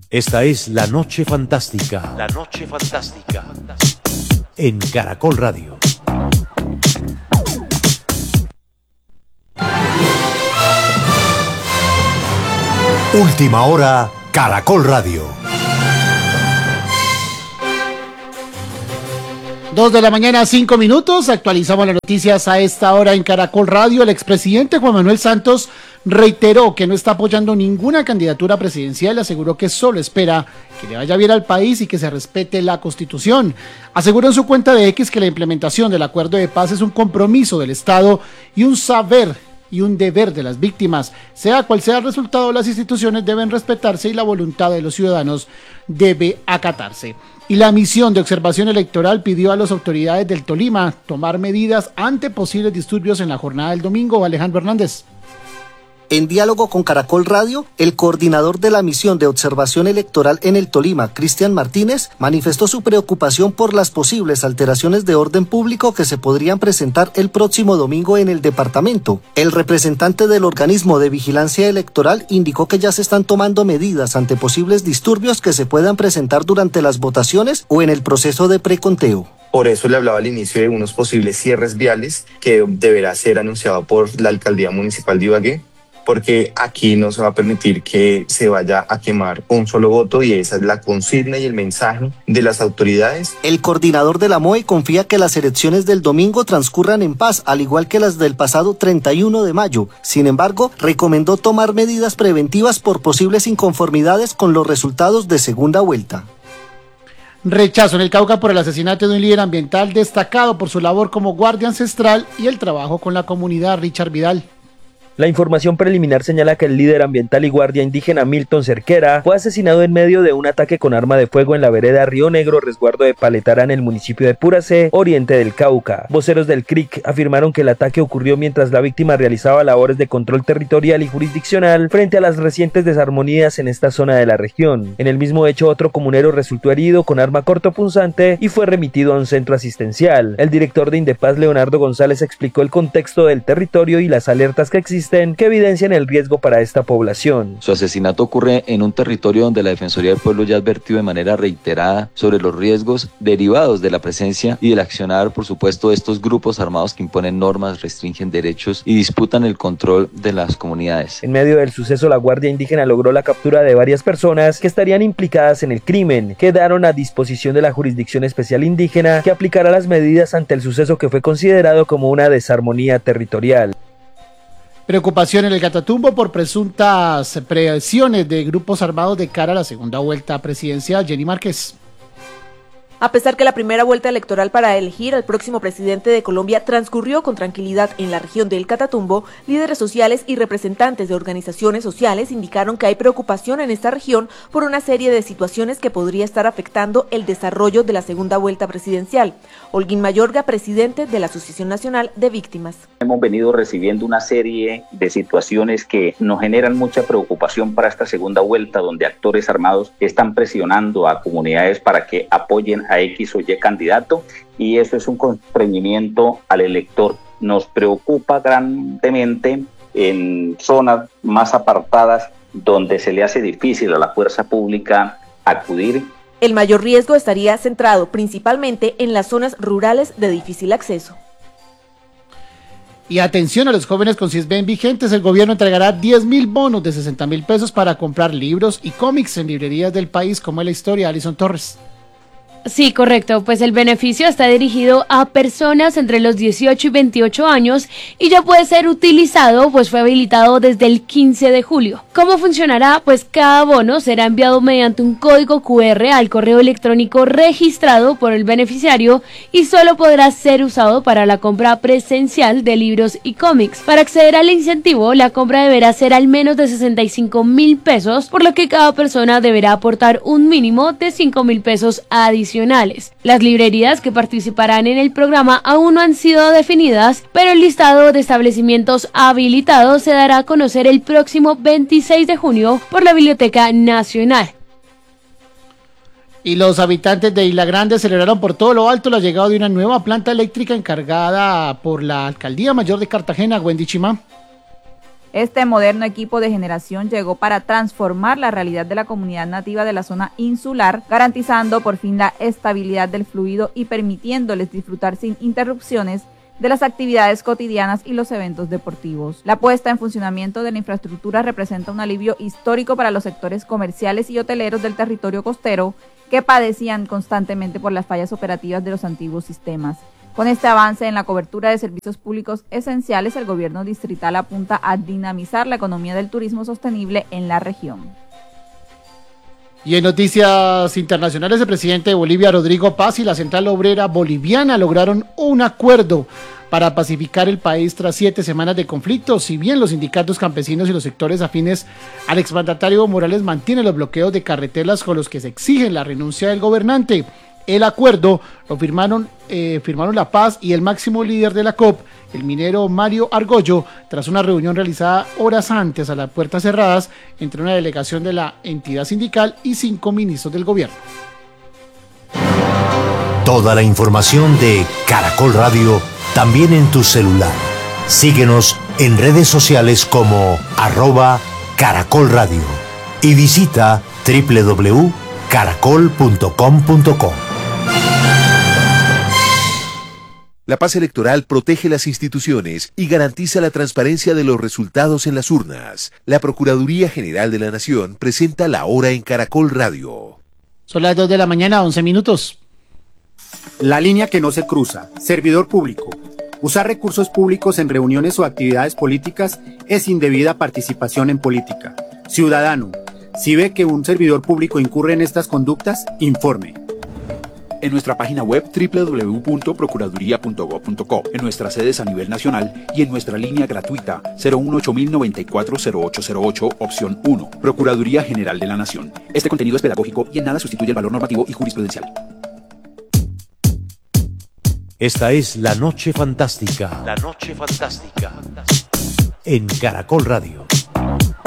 Esta es La Noche Fantástica. La Noche Fantástica. En Caracol Radio. Última hora, Caracol Radio. 2:05 a.m. Actualizamos las noticias a esta hora en Caracol Radio. El expresidente Juan Manuel Santos reiteró que no está apoyando ninguna candidatura presidencial. Aseguró que solo espera que le vaya bien al país y que se respete la Constitución. Aseguró en su cuenta de X que la implementación del acuerdo de paz es un compromiso del Estado y un saber y un deber de las víctimas. Sea cual sea el resultado, las instituciones deben respetarse y la voluntad de los ciudadanos debe acatarse. Y la misión de observación electoral pidió a las autoridades del Tolima tomar medidas ante posibles disturbios en la jornada del domingo. Alejandro Hernández. En diálogo con Caracol Radio, el coordinador de la misión de observación electoral en el Tolima, Cristian Martínez, manifestó su preocupación por las posibles alteraciones de orden público que se podrían presentar el próximo domingo en el departamento. El representante del organismo de vigilancia electoral indicó que ya se están tomando medidas ante posibles disturbios que se puedan presentar durante las votaciones o en el proceso de preconteo. Por eso le hablaba al inicio de unos posibles cierres viales que deberá ser anunciado por la Alcaldía Municipal de Ibagué, porque aquí no se va a permitir que se vaya a quemar un solo voto y esa es la consigna y el mensaje de las autoridades. El coordinador de la MOE confía que las elecciones del domingo transcurran en paz, al igual que las del pasado 31 de mayo. Sin embargo, recomendó tomar medidas preventivas por posibles inconformidades con los resultados de segunda vuelta. Rechazo en el Cauca por el asesinato de un líder ambiental destacado por su labor como guardia ancestral y el trabajo con la comunidad. Richard Vidal. La información preliminar señala que el líder ambiental y guardia indígena Milton Cerquera fue asesinado en medio de un ataque con arma de fuego en la vereda Río Negro, resguardo de Paletará, en el municipio de Puracé, oriente del Cauca. Voceros del CRIC afirmaron que el ataque ocurrió mientras la víctima realizaba labores de control territorial y jurisdiccional frente a las recientes desarmonías en esta zona de la región. En el mismo hecho, otro comunero resultó herido con arma cortopunzante y fue remitido a un centro asistencial. El director de Indepaz, Leonardo González, explicó el contexto del territorio y las alertas que existen que evidencian el riesgo para esta población. Su asesinato ocurre en un territorio donde la Defensoría del Pueblo ya ha advertido de manera reiterada sobre los riesgos derivados de la presencia y del accionar, por supuesto, de estos grupos armados que imponen normas, restringen derechos y disputan el control de las comunidades. En medio del suceso, la Guardia Indígena logró la captura de varias personas que estarían implicadas en el crimen. Quedaron a disposición de la Jurisdicción Especial Indígena, que aplicará las medidas ante el suceso que fue considerado como una desarmonía territorial. Preocupación en el Catatumbo por presuntas presiones de grupos armados de cara a la segunda vuelta presidencial. Jenny Márquez. A pesar que la primera vuelta electoral para elegir al próximo presidente de Colombia transcurrió con tranquilidad en la región del Catatumbo, líderes sociales y representantes de organizaciones sociales indicaron que hay preocupación en esta región por una serie de situaciones que podría estar afectando el desarrollo de la segunda vuelta presidencial. Holguín Mayorga, presidente de la Asociación Nacional de Víctimas. Hemos venido recibiendo una serie de situaciones que nos generan mucha preocupación para esta segunda vuelta, donde actores armados están presionando a comunidades para que apoyen a X o Y candidato, y eso es un constreñimiento al elector. Nos preocupa grandemente en zonas más apartadas donde se le hace difícil a la fuerza pública acudir. El mayor riesgo estaría centrado principalmente en las zonas rurales de difícil acceso. Y atención a los jóvenes con CISBEN vigentes, el gobierno entregará 10.000 bonos de 60.000 pesos para comprar libros y cómics en librerías del país, como es la historia. Alison Torres. Sí, correcto, pues el beneficio está dirigido a personas entre los 18 y 28 años y ya puede ser utilizado, pues fue habilitado desde el 15 de julio. ¿Cómo funcionará? Pues cada bono será enviado mediante un código QR al correo electrónico registrado por el beneficiario y solo podrá ser usado para la compra presencial de libros y cómics. Para acceder al incentivo, la compra deberá ser al menos de 65.000 pesos, por lo que cada persona deberá aportar un mínimo de 5.000 pesos adicionales. Las librerías que participarán en el programa aún no han sido definidas, pero el listado de establecimientos habilitados se dará a conocer el próximo 26 de junio por la Biblioteca Nacional. Y los habitantes de Isla Grande celebraron por todo lo alto la llegada de una nueva planta eléctrica encargada por la Alcaldía Mayor de Cartagena. Wendy Chimá. Este moderno equipo de generación llegó para transformar la realidad de la comunidad nativa de la zona insular, garantizando por fin la estabilidad del fluido y permitiéndoles disfrutar sin interrupciones de las actividades cotidianas y los eventos deportivos. La puesta en funcionamiento de la infraestructura representa un alivio histórico para los sectores comerciales y hoteleros del territorio costero que padecían constantemente por las fallas operativas de los antiguos sistemas. Con este avance en la cobertura de servicios públicos esenciales, el gobierno distrital apunta a dinamizar la economía del turismo sostenible en la región. Y en noticias internacionales, el presidente de Bolivia, Rodrigo Paz, y la Central Obrera Boliviana lograron un acuerdo para pacificar el país tras 7 semanas de conflicto. Si bien los sindicatos campesinos y los sectores afines al exmandatario Evo Morales mantienen los bloqueos de carreteras con los que se exige la renuncia del gobernante, el acuerdo lo firmaron La Paz y el máximo líder de la COP, el minero Mario Argollo, tras una reunión realizada horas antes a las puertas cerradas entre una delegación de la entidad sindical y 5 ministros del gobierno. Toda la información de Caracol Radio también en tu celular. Síguenos en redes sociales como @Caracol Radio y visita www.caracol.com.co. La paz electoral protege las instituciones y garantiza la transparencia de los resultados en las urnas. La Procuraduría General de la Nación presenta La Hora en Caracol Radio. Son las 2 de la mañana, 11 minutos. La línea que no se cruza. Servidor público. Usar recursos públicos en reuniones o actividades políticas es indebida participación en política. Ciudadano, si ve que un servidor público incurre en estas conductas, informe. En nuestra página web www.procuraduría.gov.co, en nuestras sedes a nivel nacional y en nuestra línea gratuita 018-094-0808, opción 1, Procuraduría General de la Nación. Este contenido es pedagógico y en nada sustituye el valor normativo y jurisprudencial. Esta es La Noche Fantástica. La Noche Fantástica. En Caracol Radio.